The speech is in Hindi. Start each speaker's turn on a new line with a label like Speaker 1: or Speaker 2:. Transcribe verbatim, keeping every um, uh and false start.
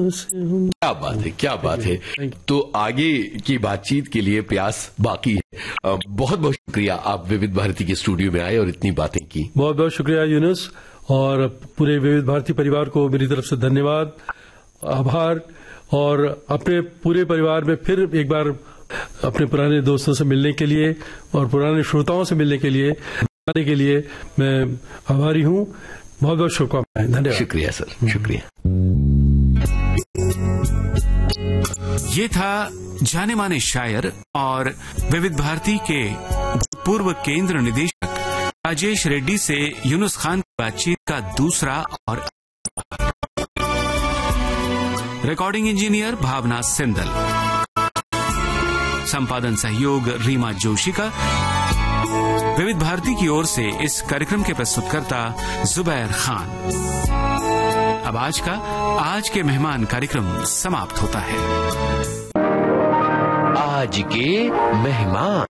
Speaker 1: से हम।
Speaker 2: क्या बात है, क्या बात है। तो आगे की बातचीत के लिए प्रयास बाकी है। बहुत बहुत शुक्रिया, आप विविध भारती के स्टूडियो में आए और इतनी बातें की।
Speaker 1: बहुत बहुत शुक्रिया यूनुस, और पूरे विविध भारती परिवार को मेरी तरफ से धन्यवाद, आभार। और अपने पूरे परिवार में फिर एक बार अपने पुराने दोस्तों से मिलने के लिए और पुराने श्रोताओं से मिलने के लिए आने के लिए मैं आभारी हूँ। बहुत बहुत शुभकामनाएं। धन्यवाद।
Speaker 2: शुक्रिया सर, शुक्रिया।
Speaker 3: ये था जाने माने शायर और विविध भारती के पूर्व केंद्र निदेशक राजेश रेड्डी से यूनुस खान की बातचीत का दूसरा और रिकॉर्डिंग इंजीनियर भावना सिंदल, संपादन सहयोग रीमा जोशी का। विविध भारती की ओर से इस कार्यक्रम के प्रस्तुतकर्ता जुबैर खान। अब आज का आज के मेहमान कार्यक्रम समाप्त होता है।
Speaker 2: आज के मेहमान।